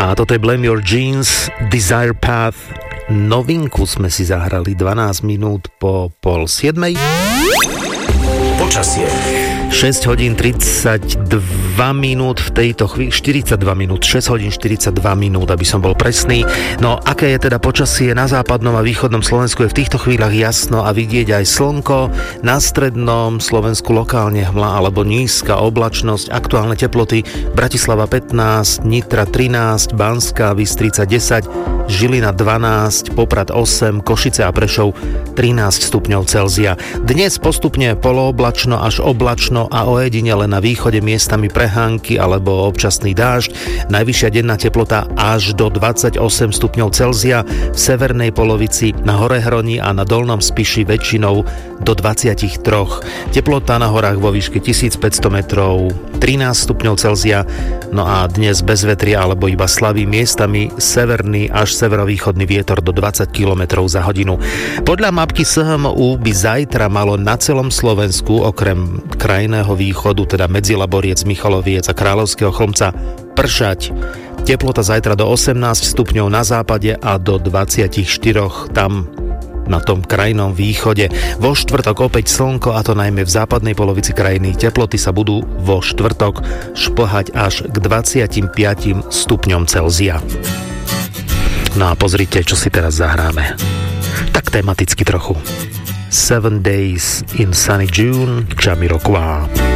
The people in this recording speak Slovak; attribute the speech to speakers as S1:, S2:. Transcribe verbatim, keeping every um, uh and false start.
S1: A toto je Blame Your Jeans, Desire Path. Novinku sme si zahrali dvanásť minút po pol siedmej.
S2: Počasie.
S1: šesť hodín tridsaťdva minút v tejto chvíli, štyridsaťdva minút, šesť hodín štyridsaťdva minút, aby som bol presný. No, aké je teda počasie na západnom a východnom Slovensku? Je v týchto chvíľach jasno a vidieť aj slnko. Na strednom Slovensku lokálne hmla alebo nízka oblačnosť. Aktuálne teploty: Bratislava pätnásť, Nitra trinásť, Banská Bystrica desať, Žilina dvanásť, Poprad osem, Košice a Prešov trinásť stupňov Celzia. Dnes postupne polooblačno až oblačno a ojedinele na východe miestami prehánky alebo občasný dážď. Najvyššia denná teplota až do dvadsaťosem stupňov Celzia, v severnej polovici na Horehroní a na Dolnom Spiši väčšinou do dvadsaťtri. Teplota na horách vo výške tisícpäťsto metrov trinásť stupňov Celzia. No a dnes bez vetria alebo iba slabý, miestami severný až severovýchodný vietor do dvadsať kilometrov za hodinu. Podľa mapky es há em ú by zajtra malo na celom Slovensku okrem krajného východu, teda Medzilaboriec, Michaloviec a Kráľovského Chlmca, pršať. Teplota zajtra do osemnásť stupňov na západe a do dvadsaťštyri tam na tom krajnom východe. Vo štvrtok opäť slnko, a to najmä v západnej polovici krajiny. Teploty sa budú vo štvrtok šplhať až k dvadsaťpäť stupňom Celzia. No a pozrite, čo si teraz zahráme. Tak tematicky trochu. Seven Days in Sunny June, Jamiroquai.